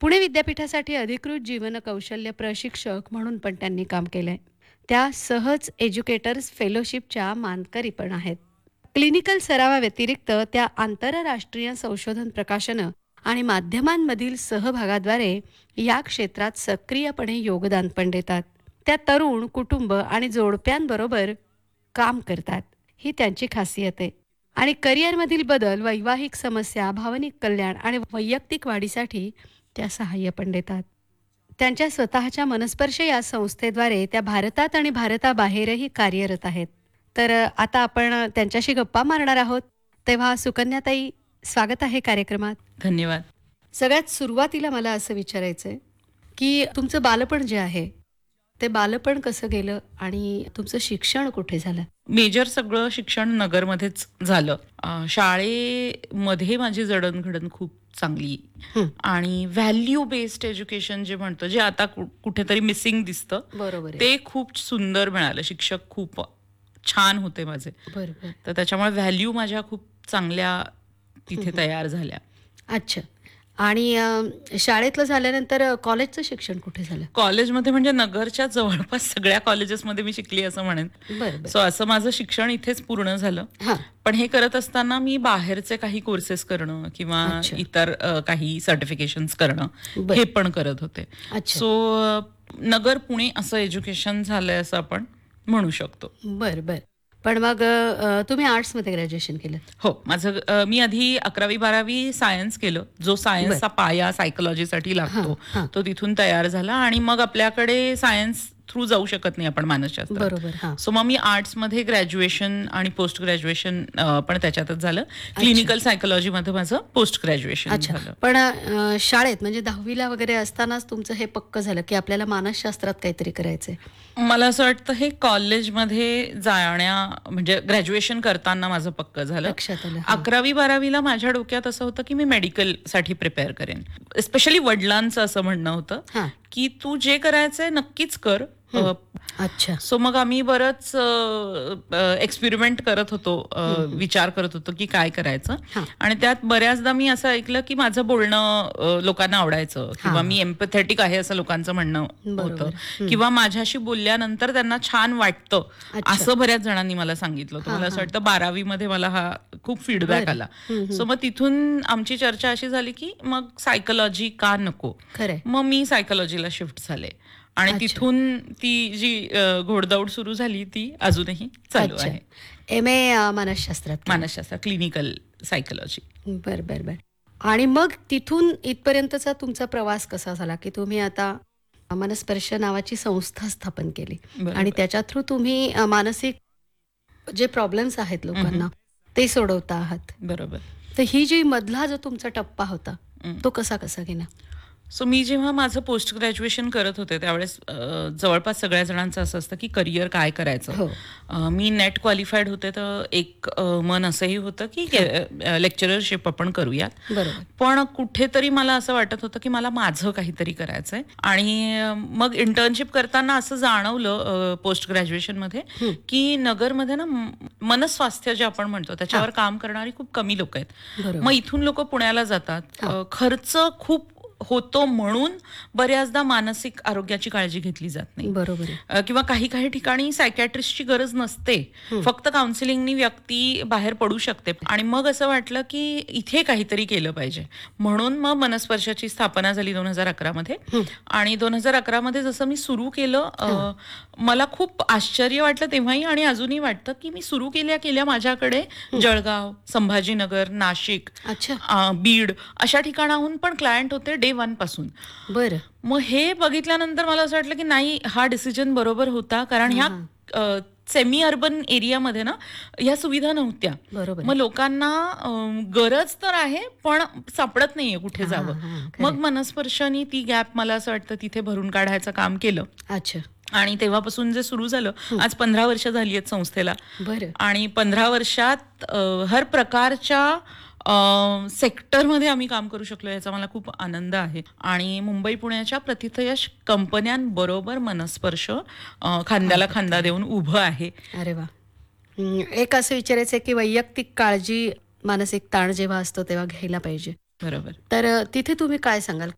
पुणे विद्यापीठासाठी अधिकृत जीवन कौशल्य प्रशिक्षक म्हणून पण त्यांनी काम केलंय. त्या सहज एज्युकेटर्स फेलोशिपच्या मानकरी पण आहेत. क्लिनिकल सरावाव्यतिरिक्त त्या आंतरराष्ट्रीय संशोधन प्रकाशनं आणि माध्यमांमधील सहभागाद्वारे या क्षेत्रात सक्रियपणे योगदान पण देतात. त्या तरुण, कुटुंब आणि जोडप्यांबरोबर काम करतात. ही त्यांची खासियत आहे. आणि करिअरमधील बदल, वैवाहिक समस्या, भावनिक कल्याण आणि वैयक्तिक वाढीसाठी त्या सहाय्य पण देतात. त्यांच्या स्वतःच्या मनस्पर्श या संस्थेद्वारे त्या भारतात आणि भारताबाहेरही कार्यरत आहेत. तर आता आपण त्यांच्याशी गप्पा मारणार आहोत. तेव्हा सुकन्याताई, स्वागत आहे कार्यक्रमात. धन्यवाद. सगळ्यात सुरुवातीला मला असं विचारायचं आहे की तुमचं बालपण जे आहे ते बालपण कसं गेलं आणि तुमचं शिक्षण कुठे झालं? मेजर सगळं शिक्षण नगरमध्येच झालं. शाळेमध्ये माझी जडणघडण खूप चांगली हं, आणि व्हॅल्यू बेस्ड एज्युकेशन जे म्हणतो, जे आता कुठेतरी मिसिंग दिसतं, बरोबर आहे. ते खूप सुंदर मिळालं. शिक्षक खूप छान होते माझे. बरोबर. तर त्याच्यामुळे व्हॅल्यू माझ्या खूप चांगल्या तिथे तयार झाल्या. अच्छा. आणि शाळेतलं झाल्यानंतर कॉलेजचं शिक्षण कुठे झालं? कॉलेजमध्ये म्हणजे नगरच्या जवळपास सगळ्या कॉलेजेसमध्ये मी शिकली असं म्हणेन. बरं, बरं. सो असं माझं शिक्षण इथेच पूर्ण झालं. हां. पण हे करत असताना मी बाहेरचे काही कोर्सेस करणं किंवा अच्छा. इतर काही सर्टिफिकेशन्स करणं बरं. हे पण करत होते. अच्छा. सो नगर पुणे असं एज्युकेशन झालंय असं आपण म्हणू शकतो. बरं, बरं. पण मग तुम्ही आर्ट्समध्ये ग्रॅज्युएशन केलं? हो, माझं मी आधी 11वी-12वी सायन्स केलं. जो सायन्सचा पाया सायकोलॉजीसाठी हां, लागतो हां. तो तिथून तयार झाला आणि मग आपल्याकडे सायन्स थ्रू जाऊ शकत नाही आपण मानसशास्त्रात. बरोबर. हां. सो मग मी आर्ट्समध्ये ग्रॅज्युएशन आणि पोस्ट ग्रॅज्युएशन पण त्याच्यातच झालं. क्लिनिकल सायकोलॉजीमध्ये माझं पोस्ट ग्रॅज्युएशन अच्छा. झालं. पण शाळेत म्हणजे 10वीला वगैरे असतानाच तुमचं हे पक्कं झालं की आपल्याला मानसशास्त्रात काहीतरी करायचंय? मला असं वाटतं हे कॉलेजमध्ये म्हणजे ग्रॅज्युएशन करताना माझं पक्क झालं. लक्षात आलं. हां. 11वी-12वीला माझ्या डोक्यात असं होतं की मी मेडिकलसाठी प्रिपेअर करेन. स्पेशली वडिलांचं असं म्हणणं होतं हां. की तू जे करायचंय नक्कीच कर. अच्छा. सो मग आम्ही बरंच एक्सपेरिमेंट करत होतो, विचार करत होतो की काय करायचं. हां. आणि त्यात बऱ्याचदा मी असं ऐकलं की माझं बोलणं लोकांना आवडायचं किंवा हां. मी एम्पॅथेटिक आहे असं लोकांचं म्हणणं बरोबर. होतं किंवा माझ्याशी बोलल्यानंतर त्यांना छान वाटतं अच्छा. असं बऱ्याच जणांनी मला सांगितलं होतं. हां, मला असं हां. वाटतं 12वी मध्ये मला हा खूप फीडबॅक बरं. आला. हं, हं. सो मग तिथून आमची चर्चा अशी झाली की मग सायकोलॉजी का नको. खरंय. मग मी सायकोलॉजीला शिफ्ट झाले आणि अच्छा. तिथून ती जी घोडदौड सुरू झाली ती अजूनही चालू अच्छा. आहे. MA मानसशास्त्रात केलं. मानसशास्त्र, क्लिनिकल सायकोलॉजी. बरं, बरं, बरं. आणि मग तिथून इथपर्यंतचा तुमचा प्रवास कसा झाला की तुम्ही आता मनस्पर्श नावाची संस्था स्थापन केली आणि बरोबर. त्याच्या थ्रू तुम्ही मानसिक जे प्रॉब्लेम्स आहेत लोकांना ते सोडवता आहात. बरोबर. तर ही जी मधला जो तुमचा टप्पा होता हं. तो कसा कसा गेला? सो मी जेव्हा माझं पोस्ट ग्रॅज्युएशन करत होते त्यावेळेस जवळपास सगळ्या जणांचं असं असतं की करिअर काय करायचं. हो. मी नेट क्वालिफाईड होते तर एक मन असंही होतं की लेक्चररशिप आपण करूयात. बरोबर. पण कुठेतरी मला असं वाटत होतं की मला माझं काहीतरी करायचंय आणि मग इंटर्नशिप करताना असं जाणवलं पोस्ट ग्रॅज्युएशनमध्ये की नगरमध्ये ना मनस्वास्थ्य जे आपण म्हणतो त्याच्यावर काम करणारी खूप कमी लोक आहेत. बरोबर. मग इथून लोक पुण्याला जातात. खर्च खूप होतो म्हणून बऱ्याचदा मानसिक आरोग्याची काळजी घेतली जात नाही. बरोबर आहे. किंवा काही काही ठिकाणी सायकॅट्रिस्टची गरज नसते. फक्त काउन्सिलिंगनी व्यक्ती बाहेर पडू शकते. आणि मग असं वाटलं की इथे काहीतरी केलं पाहिजे म्हणून मग मनस्पर्शाची स्थापना झाली 2011 मध्ये. आणि 2011 मध्ये जसं मी सुरू केलं मला खूप आश्चर्य वाटलं तेव्हाही आणि अजूनही वाटतं की मी सुरू केल्या माझ्याकडे जळगाव, संभाजीनगर, नाशिक, अच्छा. बीड अशा ठिकाणाहून पण क्लायंट होते डे 1 पासून. बरं. मग हे बघितल्यानंतर मला असं वाटलं की नाही, हा डिसिजन बरोबर होता कारण ह्या सेमी अर्बन एरियामध्ये ना ह्या सुविधा नव्हत्या. बरोबर. मग लोकांना गरज तर आहे पण सापडत नाहीये कुठे जावं. मग मनस्पर्शाने ती गॅप मला असं वाटतं तिथे भरून काढायचं काम केलं. अच्छा. आणि तेव्हापासून जे सुरू झालं, आज 15 वर्ष झाली आहेत संस्थेला. बरं. आणि 15 वर्षात हर प्रकारच्या सेक्टरमध्ये आम्ही काम करू शकलो याचा मला खूप आनंद आहे. आणि मुंबई पुण्याच्या प्रथितयश कंपन्यांबरोबर मनस्पर्श खांद्याला खांदा देऊन उभं आहे. अरे वा. एक असं विचारायचं आहे की वैयक्तिक काळजी, मानसिक ताण जेव्हा असतो तेव्हा घ्यायला पाहिजे. बरोबर. तर तिथे तुम्ही काय सांगाल?